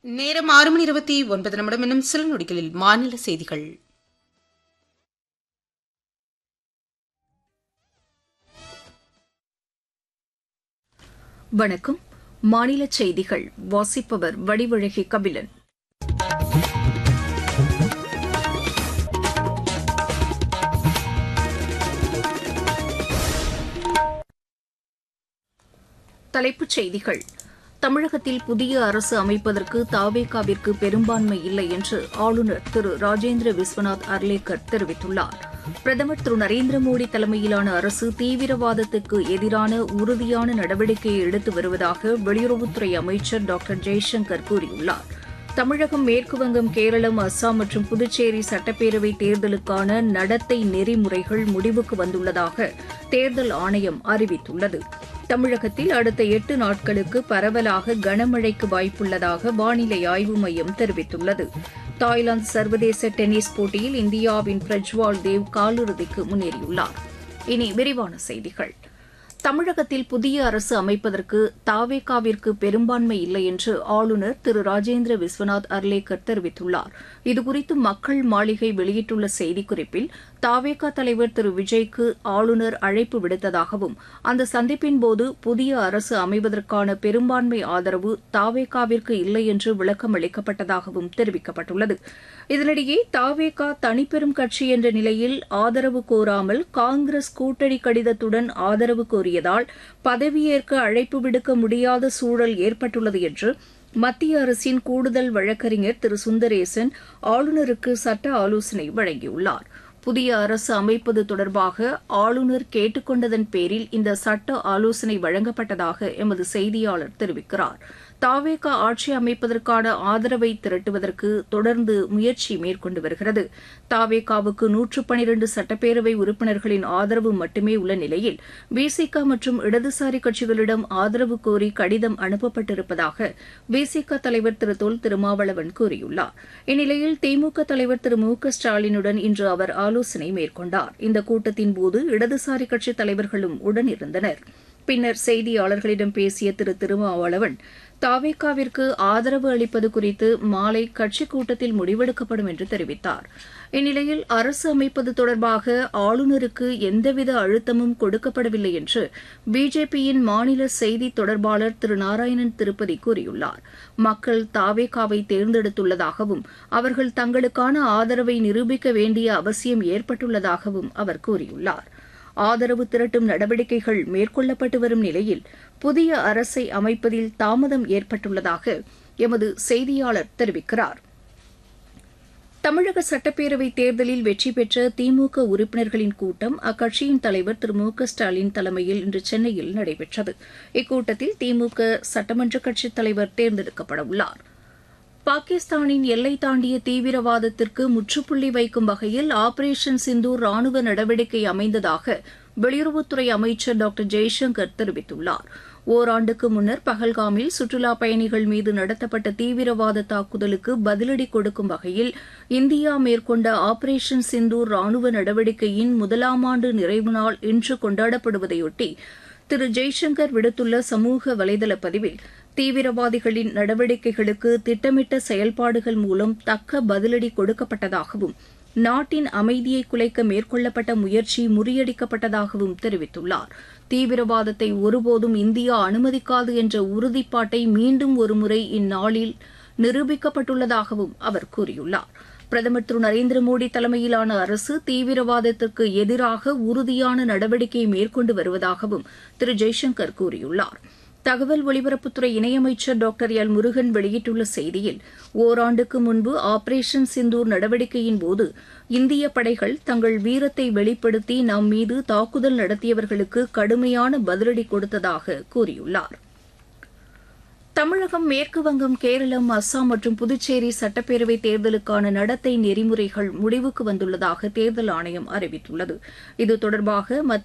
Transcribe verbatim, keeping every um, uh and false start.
நேரம் ஆறு மணி இருபத்தி ஒன்பது நிமிடம் இன்னும் சில நொடிகளில் மாநில செய்திகள். வணக்கம். மாநில செய்திகள் வாசிப்பவர் வடிவழகி கபிலன். தலைப்புச் செய்திகள். தமிழகத்தில் புதிய அரசு அமைப்பதற்கு தாவேகாவிற்கு பெரும்பான்மை இல்லை என்று ஆளுநர் திரு ராஜேந்திர விஸ்வநாத் அர்லேக்கர் தெரிவித்துள்ளார். பிரதமர் திரு நரேந்திர மோடி தலைமையிலான அரசு தீவிரவாதத்துக்கு எதிரான உறுதியான நடவடிக்கையை எடுத்து வருவதாக வெளியுறவுத்துறை அமைச்சர் டாக்டர் ஜெய்சங்கர் கூறியுள்ளார். தமிழகம், மேற்குவங்கம், கேரளம், அஸ்ஸாம் மற்றும் புதுச்சேரி சட்டப்பேரவை தேர்தலுக்கான நடத்தை நெறிமுறைகள் முடிவுக்கு வந்துள்ளதாக தேர்தல் ஆணையம் அறிவித்துள்ளது. தமிழகத்தில் அடுத்த எட்டு நாட்களுக்கு பரவலாக கனமழைக்கு வாய்ப்புள்ளதாக வானிலை ஆய்வு மையம் தெரிவித்துள்ளது. தாய்லாந்து சர்வதேச டென்னிஸ் போட்டியில் இந்தியாவின் பிரஜ்வால் தேவ் காலிறுதிக்கு முன்னேறியுள்ளார். இனி விரிவான செய்திகள். தமிழகத்தில் புதிய அரசு அமைப்பதற்கு தாவேகாவிற்கு பெரும்பான்மை இல்லை என்று ஆளுநர் திரு ராஜேந்திர விஸ்வநாத் அர்லேக்கர் தெரிவித்துள்ளார். இதுகுறித்து மக்கள் மாளிகை வெளியிட்டுள்ள செய்திக்குறிப்பில் தாவேகா தலைவர் திரு விஜய்க்கு ஆளுநர் அழைப்பு விடுத்ததாகவும் அந்த சந்திப்பின்போது புதிய அரசு அமைவதற்கான பெரும்பான்மை ஆதரவு தாவேகாவிற்கு இல்லை என்று விளக்கம் அளிக்கப்பட்டதாகவும் தெரிவிக்கப்பட்டுள்ளது. இதனிடையே தாவேகா தனிப்பெரும் கட்சி என்ற நிலையில் ஆதரவு கோராமல் காங்கிரஸ் கூட்டணி கடிதத்துடன் ஆதரவு கோரியதால் பதவியேற்க அழைப்பு விடுக்க முடியாத சூழல் ஏற்பட்டுள்ளது என்று மத்திய அரசின் கூடுதல் வழக்கறிஞர் திரு சுந்தரேசன் ஆளுநருக்கு சட்ட ஆலோசனை வழங்கியுள்ளார். புதிய அரசு அமைப்பது தொடர்பாக ஆளுநர் கேட்டுக் கொண்டதன் பேரில் இந்த சட்ட ஆலோசனை வழங்கப்பட்டதாக எமது செய்தியாளர் தெரிவிக்கிறார். தாவேகா ஆட்சி அமைப்பதற்கான ஆதரவை திரட்டுவதற்கு தொடர்ந்து முயற்சி மேற்கொண்டு வருகிறது. தாவேகாவுக்கு நூற்று பனிரண்டு சட்டப்பேரவை உறுப்பினர்களின் ஆதரவு மட்டுமே உள்ள நிலையில் பிசிக மற்றும் இடதுசாரி கட்சிகளிடம் ஆதரவு கோரி கடிதம் அனுப்பப்பட்டிருப்பதாக பிசிக தலைவர் திரு தொல் திருமாவளவன் கூறியுள்ளார். இந்நிலையில் திமுக தலைவர் திரு மு க ஸ்டாலினுடன் இன்று அவர் ஆலோசனை மேற்கொண்டார். இந்த கூட்டத்தின்போது இடதுசாரி கட்சித் தலைவர்களும் உடனிருந்தனர். பின்னர் செய்தியாளர்களிடம் பேசிய திரு திருமாவளவன் தாவேகாவிற்கு ஆதரவு அளிப்பது குறித்து மாலை கட்சிக் கூட்டத்தில் முடிவெடுக்கப்படும் என்று தெரிவித்தார். இந்நிலையில் அரசு அமைப்பது தொடர்பாக ஆளுநருக்கு எந்தவித அழுத்தமும் கொடுக்கப்படவில்லை என்று பிஜேபியின் மாநில செய்தி தொடர்பாளர் திரு நாராயணன் திருப்பதி கூறியுள்ளார். மக்கள் தாவேகாவை தேர்ந்தெடுத்துள்ளதாகவும் அவர்கள் தங்களுக்கான ஆதரவை நிரூபிக்க வேண்டிய அவசியம் ஏற்பட்டுள்ளதாகவும் அவர் கூறியுள்ளார். ஆதரவு திரட்டும் நடவடிக்கைகள் மேற்கொள்ளப்பட்டு வரும் நிலையில் புதிய அரசை அமைப்பதில் தாமதம் ஏற்பட்டுள்ளதாக எமது செய்தியாளர் தெரிவிக்கிறார். தமிழக சட்டப்பேரவைத் தேர்தலில் வெற்றி பெற்ற திமுக உறுப்பினர்களின் கூட்டம் அக்கட்சியின் தலைவர் திரு மு க ஸ்டாலின் தலைமையில் இன்று சென்னையில் நடைபெற்றது. இக்கூட்டத்தில் திமுக சட்டமன்ற கட்சித் தலைவர் தேர்ந்தெடுக்கப்பட உள்ளார். பாகிஸ்தானின் எல்லை தாண்டிய தீவிரவாதத்திற்கு முற்றுப்புள்ளி வைக்கும் வகையில் ஆபரேஷன் சிந்தூர் ராணுவ நடவடிக்கை அமைந்ததாக வெளியுறவுத்துறை அமைச்சர் டாக்டர் ஜெய்சங்கர் தெரிவித்துள்ளார். ஓராண்டுக்கு முன்னர் பஹல்காமில் சுற்றுலாப் பயணிகள் மீது நடத்தப்பட்ட தீவிரவாத தாக்குதலுக்கு பதிலடி கொடுக்கும் வகையில் இந்தியா மேற்கொண்ட ஆபரேஷன் சிந்தூர் ராணுவ நடவடிக்கையின் முதலாம் ஆண்டு நிறைவு நாள் இன்று கொண்டாடப்படுவதையொட்டி திரு ஜெய்சங்கர் விடுத்துள்ள சமூக வலைதள பதிவில் தீவிரவாதிகளின் நடவடிக்கைகளுக்கு திட்டமிட்ட செயல்பாடுகள் மூலம் தக்க பதிலடி கொடுக்கப்பட்டதாகவும் நாட்டின் அமைதியை குலைக்க மேற்கொள்ளப்பட்ட முயற்சி முறியடிக்கப்பட்டதாகவும் தெரிவித்துள்ளார். தீவிரவாதத்தை ஒருபோதும் இந்தியா அனுமதிக்காது என்ற உறுதிப்பாட்டை மீண்டும் ஒருமுறை இந்நாளில் நிரூபிக்கப்பட்டுள்ளதாகவும் அவர் கூறியுள்ளார். பிரதமர் திரு நரேந்திர மோடி தலைமையிலான அரசு தீவிரவாதத்திற்கு எதிராக உறுதியான நடவடிக்கை மேற்கொண்டு வருவதாகவும் திரு ஜெய்சங்கர் கூறியுள்ளார். தகவல் ஒலிபரப்புத்துறை இணையமைச்சர் டாக்டர் எல் முருகன் வெளியிட்டுள்ள செய்தியில் ஓராண்டுக்கு முன்பு ஆபரேஷன் சிந்தூர் நடவடிக்கையின்போது இந்திய படைகள் தங்கள் வீரத்தை வெளிப்படுத்தி நம் மீது தாக்குதல் நடத்தியவர்களுக்கு கடுமையான பதிலடி கொடுத்ததாக கூறியுள்ளார். தமிழகம், மேற்குவங்கம், கேரளம், அஸ்ஸாம் மற்றும் புதுச்சேரி சட்டப்பேரவை தேர்தலுக்கான நடத்தை நெறிமுறைகள் முடிவுக்கு வந்துள்ளதாக தேர்தல் ஆணையம் அறிவித்துள்ளது. இது தொடர்பாக